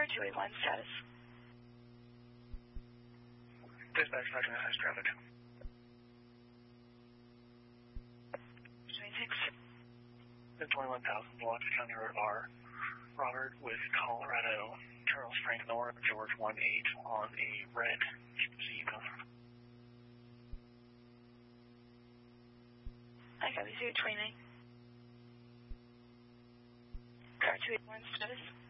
Car 281 status. Dispatch, Sergeant has traffic. 26. 21,000 Biloxi County Road R. Robert with Colorado. Charles Frank North, George 18 on a red Zebra. I copy 29. Car 281 status.